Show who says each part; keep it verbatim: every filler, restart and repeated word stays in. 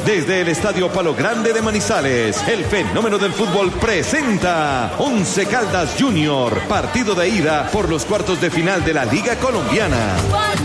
Speaker 1: Desde el Estadio Palo Grande de Manizales, el fenómeno del fútbol presenta Once Caldas Junior, partido de ida por los cuartos de final de la Liga Colombiana.